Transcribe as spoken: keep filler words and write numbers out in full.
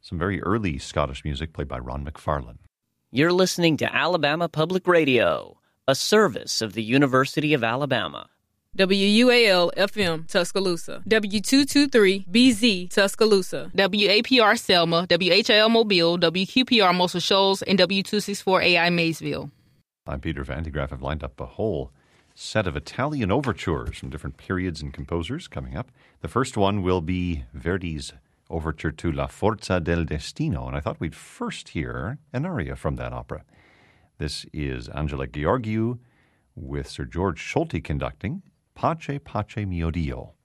some very early Scottish music played by Ron McFarlane. You're listening to Alabama Public Radio, a service of the University of Alabama. W U A L F M Tuscaloosa, W two twenty-three B Z Tuscaloosa, W A P R Selma, W H L Mobile, W Q P R Muscle Shoals, and W two sixty-four A I Maysville. I'm Peter Van de Graaff. I've lined up a whole set of Italian overtures from different periods and composers coming up. The first one will be Verdi's overture to La Forza del Destino, and I thought we'd first hear an aria from that opera. This is Angela Gheorghiu with Sir George Solti conducting Pace, Pace Mio Dio.